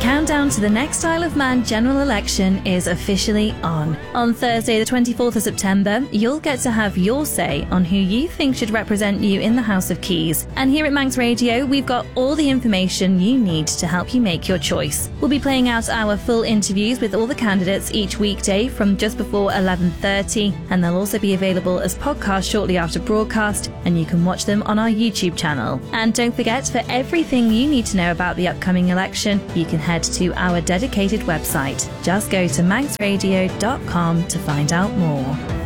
countdown to the next Isle of Man general election is officially on. On Thursday, the 24th of September, you'll get to have your say on who you think should represent you in the House of Keys. And here at Manx Radio, we've got all the information you need to help you make your choice. We'll be playing out our full interviews with all the candidates each weekday from just before 11:30, and they'll also be available as podcasts shortly after broadcast, and you can watch them on our YouTube channel. And don't forget, for everything you need to know about the upcoming election, you can head to our dedicated website. Just go to manxradio.com to find out more.